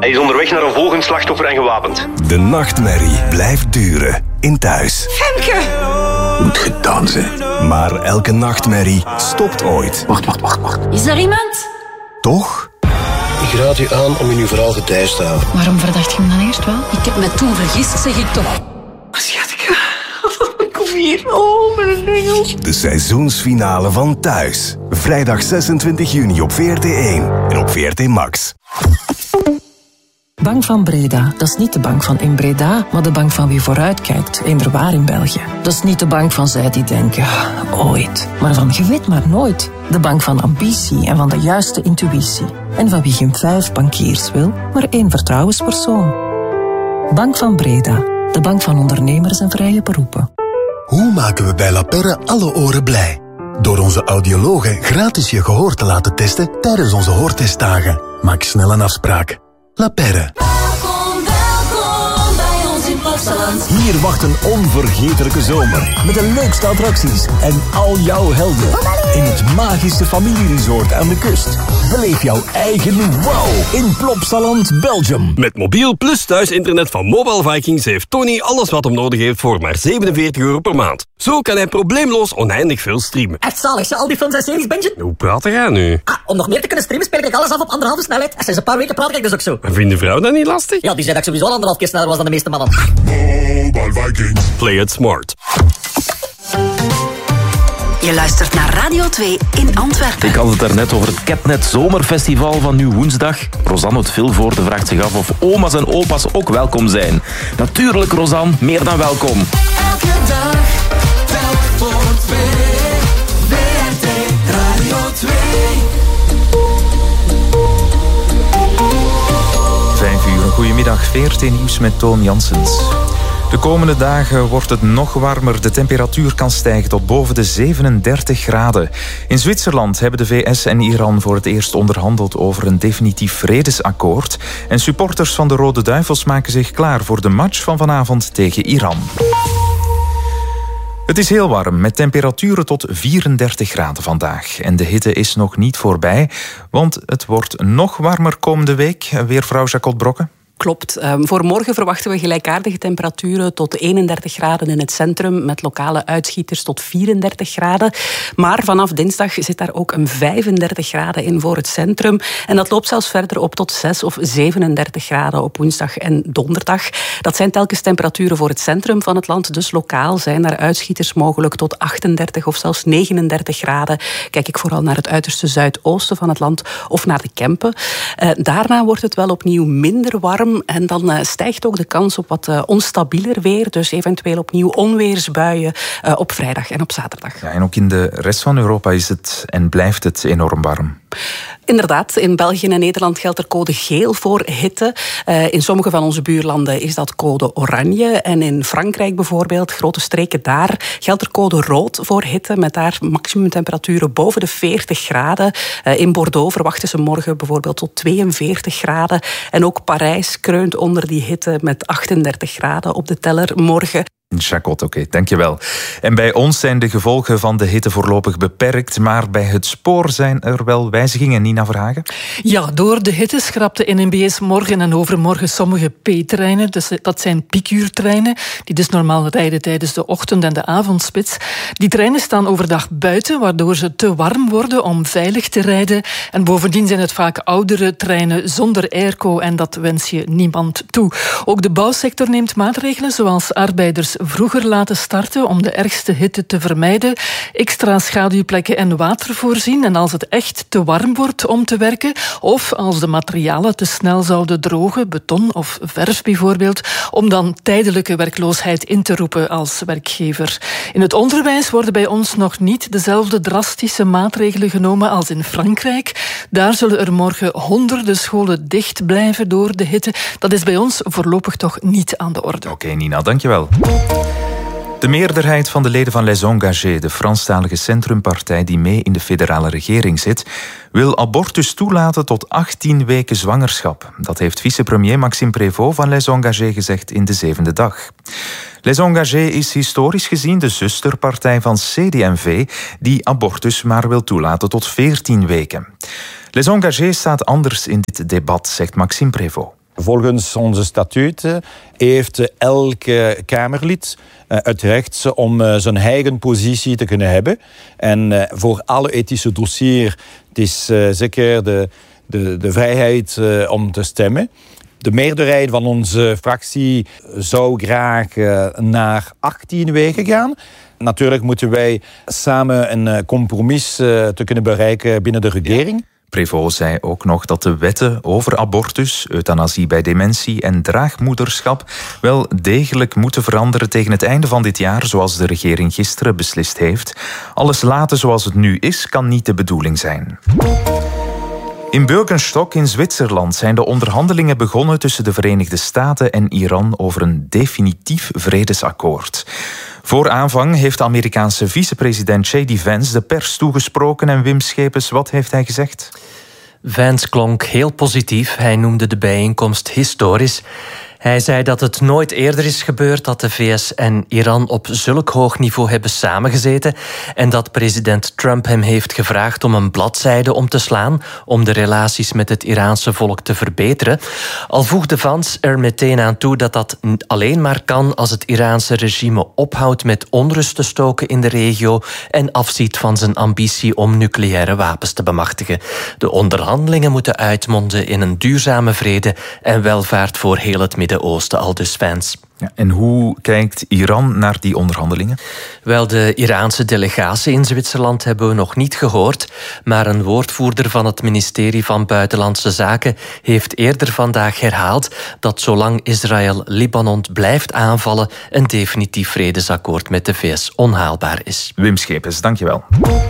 Hij is onderweg naar een volgend slachtoffer en gewapend. De nachtmerrie blijft duren in Thuis. Femke! Moet gedaan zijn. Maar elke nachtmerrie stopt ooit. Wacht. Is er iemand? Toch? Ik raad u aan om in uw verhaal gedijst te houden. Waarom verdacht je hem dan eerst wel? Ik heb me toen vergist, zeg ik toch. Schatje, kom hier. Oh, mijn engel. De seizoensfinale van Thuis. Vrijdag 26 juni op VRT1 en op VRT Max. Bank van Breda, dat is niet de bank van in Breda, maar de bank van wie vooruitkijkt, inderwaar in België. Dat is niet de bank van zij die denken, ooit, maar van je weet maar nooit. De bank van ambitie en van de juiste intuïtie. En van wie geen 5 bankiers wil, maar 1 vertrouwenspersoon. Bank van Breda, de bank van ondernemers en vrije beroepen. Hoe maken we bij La Perre alle oren blij? Door onze audiologen gratis je gehoor te laten testen tijdens onze hoortestdagen. Maak snel een afspraak. La Perre. Welkom bij ons in Plopsaland. Hier wacht een onvergetelijke zomer. Met de leukste attracties en al jouw helden. In het magische familieresort aan de kust. Beleef jouw eigen wow in Plopsaland, Belgium. Met mobiel plus thuisinternet van Mobile Vikings heeft Tony alles wat hem nodig heeft voor maar €47 per maand. Zo kan hij probleemloos oneindig veel streamen. Echt zalig, al die films en series, Benji. Hoe praat jij nu? Om nog meer te kunnen streamen speel ik alles af op 1,5 snelheid. Sinds een paar weken praat ik dus ook zo. En vindt de vrouw dat niet lastig? Ja, die zei dat ik sowieso al 1,5 keer sneller was dan de meeste mannen. Mobile Vikings. Play it smart. Je luistert naar Radio 2 in Antwerpen. Ik had het daarnet over het Catnet Zomerfestival van nu woensdag. Rosanne uit Vilvoorde vraagt zich af of oma's en opa's ook welkom zijn. Natuurlijk, Rosanne, meer dan welkom. Elke dag, telk voor 2. VRT Radio 2. 5 uur, goedemiddag, VRT Nieuws met Toon Janssens. De komende dagen wordt het nog warmer. De temperatuur kan stijgen tot boven de 37 graden. In Zwitserland hebben de VS en Iran voor het eerst onderhandeld over een definitief vredesakkoord. En supporters van de Rode Duivels maken zich klaar voor de match van vanavond tegen Iran. Het is heel warm, met temperaturen tot 34 graden vandaag. En de hitte is nog niet voorbij, want het wordt nog warmer komende week. Weervrouw Jacot Brokke. Klopt. Voor morgen verwachten we gelijkaardige temperaturen tot 31 graden in het centrum, met lokale uitschieters tot 34 graden. Maar vanaf dinsdag zit daar ook een 35 graden in voor het centrum. En dat loopt zelfs verder op tot 6 of 37 graden op woensdag en donderdag. Dat zijn telkens temperaturen voor het centrum van het land. Dus lokaal zijn daar uitschieters mogelijk tot 38 of zelfs 39 graden. Kijk ik vooral naar het uiterste zuidoosten van het land of naar de Kempen. Daarna wordt het wel opnieuw minder warm. En dan stijgt ook de kans op wat onstabieler weer. Dus eventueel opnieuw onweersbuien op vrijdag en op zaterdag. Ja, en ook in de rest van Europa is het en blijft het enorm warm. Inderdaad, in België en Nederland geldt er code geel voor hitte. In sommige van onze buurlanden is dat code oranje. En in Frankrijk bijvoorbeeld, grote streken daar, geldt er code rood voor hitte. Met daar maximumtemperaturen boven de 40 graden. In Bordeaux verwachten ze morgen bijvoorbeeld tot 42 graden. En ook Parijs kreunt onder die hitte met 38 graden op de teller morgen. Jacot, oké, dankjewel. En bij ons zijn de gevolgen van de hitte voorlopig beperkt, maar bij het spoor zijn er wel wijzigingen. Nina Verhagen? Ja, door de hitte schrapt de NMBS morgen en overmorgen sommige P-treinen. Dus dat zijn piekuurtreinen, die dus normaal rijden tijdens de ochtend- en de avondspits. Die treinen staan overdag buiten, waardoor ze te warm worden om veilig te rijden. En bovendien zijn het vaak oudere treinen zonder airco en dat wens je niemand toe. Ook de bouwsector neemt maatregelen, zoals arbeiders vroeger laten starten om de ergste hitte te vermijden, extra schaduwplekken en water voorzien en als het echt te warm wordt om te werken of als de materialen te snel zouden drogen, beton of verf bijvoorbeeld, om dan tijdelijke werkloosheid in te roepen als werkgever. In het onderwijs worden bij ons nog niet dezelfde drastische maatregelen genomen als in Frankrijk. Daar zullen er morgen honderden scholen dicht blijven door de hitte. Dat is bij ons voorlopig toch niet aan de orde. Oké, Nina, dankjewel. De meerderheid van de leden van Les Engagés, de Franstalige centrumpartij die mee in de federale regering zit, wil abortus toelaten tot 18 weken zwangerschap. Dat heeft vicepremier Maxime Prévost van Les Engagés gezegd in de 7e dag. Les Engagés is historisch gezien de zusterpartij van CD&V die abortus maar wil toelaten tot 14 weken. Les Engagés staat anders in dit debat, zegt Maxime Prévost. Volgens onze statuten heeft elke Kamerlid het recht om zijn eigen positie te kunnen hebben. En voor alle ethische dossiers het is zeker de vrijheid om te stemmen. De meerderheid van onze fractie zou graag naar 18 weken gaan. Natuurlijk moeten wij samen een compromis te kunnen bereiken binnen de regering. Prévost zei ook nog dat de wetten over abortus, euthanasie bij dementie en draagmoederschap wel degelijk moeten veranderen tegen het einde van dit jaar, zoals de regering gisteren beslist heeft. Alles laten zoals het nu is, kan niet de bedoeling zijn. In Birkenstock in Zwitserland zijn de onderhandelingen begonnen tussen de Verenigde Staten en Iran over een definitief vredesakkoord. Voor aanvang heeft de Amerikaanse vicepresident J.D. Vance de pers toegesproken. En Wim Schepens, wat heeft hij gezegd? Vance klonk heel positief. Hij noemde de bijeenkomst historisch. Hij zei dat het nooit eerder is gebeurd dat de VS en Iran op zulk hoog niveau hebben samengezeten en dat president Trump hem heeft gevraagd om een bladzijde om te slaan om de relaties met het Iraanse volk te verbeteren. Al voegde Vance er meteen aan toe dat dat alleen maar kan als het Iraanse regime ophoudt met onrust te stoken in de regio en afziet van zijn ambitie om nucleaire wapens te bemachtigen. De onderhandelingen moeten uitmonden in een duurzame vrede en welvaart voor heel het Midden-Oosten, aldus Vance. Ja, en hoe kijkt Iran naar die onderhandelingen? Wel, de Iraanse delegatie in Zwitserland hebben we nog niet gehoord, maar een woordvoerder van het ministerie van Buitenlandse Zaken heeft eerder vandaag herhaald dat zolang Israël Libanon blijft aanvallen, een definitief vredesakkoord met de VS onhaalbaar is. Wim Schepens, dankjewel.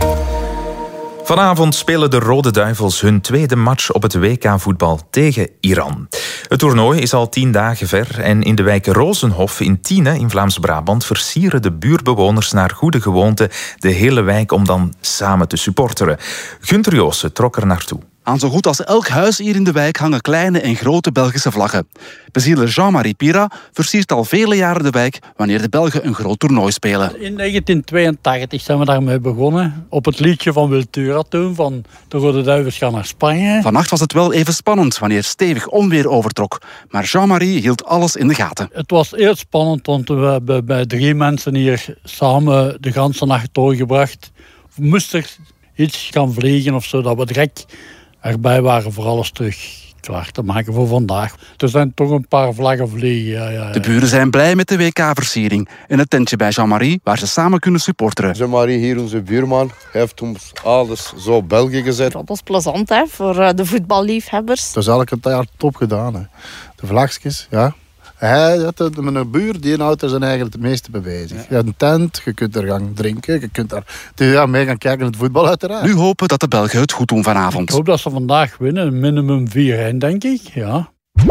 Vanavond spelen de Rode Duivels hun tweede match op het WK-voetbal tegen Iran. Het toernooi is al 10 dagen ver en in de wijk Rozenhof in Tiene in Vlaams-Brabant versieren de buurtbewoners naar goede gewoonte de hele wijk om dan samen te supporteren. Gunther Joossen trok er naartoe. Aan zo goed als elk huis hier in de wijk hangen kleine en grote Belgische vlaggen. Bezieler Jean-Marie Pira versiert al vele jaren de wijk wanneer de Belgen een groot toernooi spelen. In 1982 zijn we daarmee begonnen. Op het liedje van Wiltura toen, van de Rode Duivels gaan naar Spanje. Vannacht was het wel even spannend wanneer stevig onweer overtrok. Maar Jean-Marie hield alles in de gaten. Het was eerst spannend, want we hebben bij 3 mensen hier samen de ganse nacht doorgebracht. Moest er iets gaan vliegen of zo, dat we direct erbij waren voor alles terug klaar te maken voor vandaag. Er zijn toch een paar vlaggen vliegen. Ja. De buren zijn blij met de WK-versiering. In het tentje bij Jean-Marie, waar ze samen kunnen supporteren. Jean-Marie, hier onze buurman, heeft ons alles zo België gezet. Dat was plezant, hè, voor de voetballiefhebbers. Dat is elke jaar top gedaan. Hè. De vlagjes, ja. Hij had met een buur, die houdt er zijn eigen het meeste mee bezig. Je hebt een tent, je kunt er gaan drinken, je kunt daar mee gaan kijken naar het voetbal uiteraard. Nu hopen dat de Belgen het goed doen vanavond. Ik hoop dat ze vandaag winnen, minimum 4-1 denk ik, ja.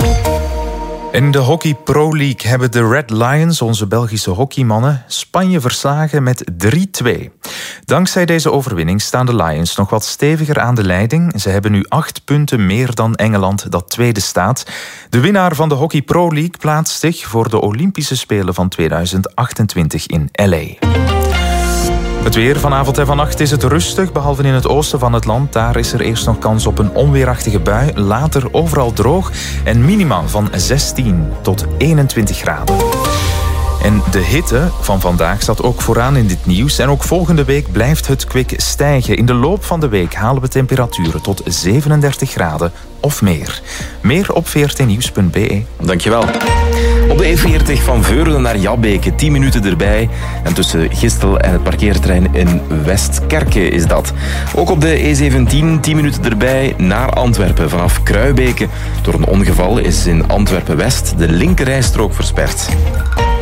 In de Hockey Pro League hebben de Red Lions, onze Belgische hockeymannen, Spanje verslagen met 3-2. Dankzij deze overwinning staan de Lions nog wat steviger aan de leiding. Ze hebben nu 8 punten meer dan Engeland, dat tweede staat. De winnaar van de Hockey Pro League plaatst zich voor de Olympische Spelen van 2028 in L.A. Het weer vanavond en vannacht is het rustig, behalve in het oosten van het land. Daar is er eerst nog kans op een onweerachtige bui. Later overal droog en minima van 16 tot 21 graden. En de hitte van vandaag staat ook vooraan in dit nieuws. En ook volgende week blijft het kwik stijgen. In de loop van de week halen we temperaturen tot 37 graden of meer. Meer op vrtnieuws.be. Dankjewel. Op de E40 van Veurne naar Jabbeke, 10 minuten erbij. En tussen Gistel en het parkeerterrein in Westkerke is dat. Ook op de E17, 10 minuten erbij naar Antwerpen vanaf Kruibeke. Door een ongeval is in Antwerpen-West de linkerrijstrook versperd.